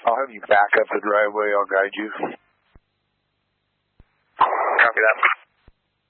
I'll have you back up the driveway. I'll guide you. Copy that.